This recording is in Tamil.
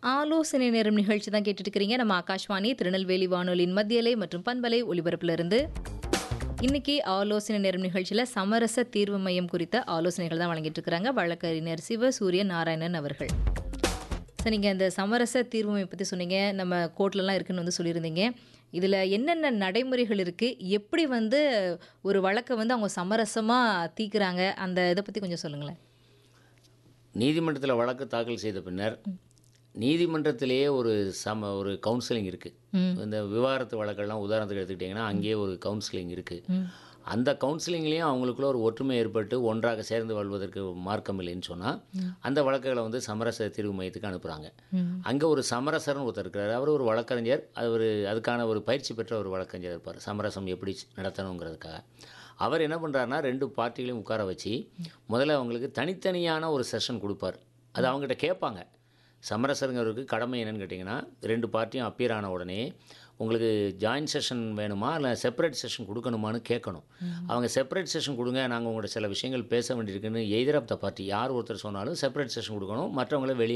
ஆலோசனை நேரம் நிகழ்ச்சி தான் கேட்டுட்டு இருக்கிறீங்க. நம்ம ஆகாஷ்வாணி திருநெல்வேலி வானொலியின் மத்தியலை மற்றும் பண்பலை ஒலிபரப்புல இருந்து இன்னைக்கு ஆலோசனை நேரம் நிகழ்ச்சியில் சமரச தீர்வு மையம் குறித்த ஆலோசனைகள் தான் வழங்கிட்டு இருக்கிறாங்க வழக்கறிஞர் சிவசூரிய நாராயணன் அவர்கள். சார், நீங்கள் இந்த சமரச தீர்வு மையம் பற்றி சொன்னீங்க. நம்ம கோர்ட்லலாம் இருக்குன்னு வந்து சொல்லியிருந்தீங்க. இதில் என்னென்ன நடைமுறைகள் இருக்குது, எப்படி வந்து ஒரு வழக்கை வந்து அவங்க சமரசமாக தீர்க்குறாங்க, அந்த இதை பற்றி கொஞ்சம் சொல்லுங்களேன். நீதிமன்றத்தில் வழக்கு தாக்கல் செய்த பின்னர் நீதிமன்றத்திலேயே ஒரு கவுன்சிலிங் இருக்குது. இந்த விவாகரத்து வழக்கெல்லாம் உதாரணத்துக்கு எடுத்துக்கிட்டிங்கன்னா அங்கேயே ஒரு கவுன்சிலிங் இருக்குது. அந்த கவுன்சிலிங்லேயும் அவங்களுக்குள்ள ஒரு ஒற்றுமை ஏற்பட்டு ஒன்றாக சேர்ந்து வாழ்வதற்கு மார்க்கம் இல்லைன்னு சொன்னால் அந்த வழக்குகளை வந்து சமரச தீர்வு மையத்துக்கு அனுப்புகிறாங்க. அங்கே ஒரு சமரசர்னு ஒருத்தர் இருக்கிறார். அவர் ஒரு வழக்கறிஞர். அதுக்கான ஒரு பயிற்சி பெற்ற ஒரு வழக்கறிஞர் இருப்பார், சமரசம் எப்படி நடத்தணுங்கிறதுக்காக. அவர் என்ன பண்ணுறாருனா 2 பார்ட்டிகளையும் உட்கார வச்சு முதல்ல அவங்களுக்கு தனித்தனியான ஒரு செஷன் கொடுப்பார். அது அவங்ககிட்ட கேட்பாங்க. சமரசருங்கிறதுக்கு கடமை என்னென்னு கேட்டிங்கன்னா 2 பார்ட்டியும் அப்பியர் ஆன உடனே உங்களுக்கு ஜாயின்ட் செஷன் வேணுமா இல்லை செப்பரேட் செஷன் கொடுக்கணுமான்னு கேட்கணும். அவங்க செப்பரேட் செஷன் கொடுங்க, நாங்கள் உங்களோட சில விஷயங்கள் பேச வேண்டியிருக்குன்னு எய்தர் ஆஃப் த பார்ட்டி யார் ஒருத்தர் சொன்னாலும் செப்பரேட் செஷன் கொடுக்கணும், மற்றவங்கள வெளியே